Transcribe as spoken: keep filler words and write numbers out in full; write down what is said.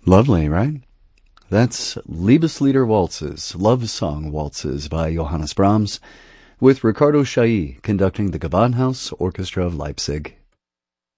Lovely, right? That's Liebeslieder Waltzes, Love Song Waltzes by Johannes Brahms, with Ricardo Chailly conducting the Gewandhaus Orchestra of Leipzig.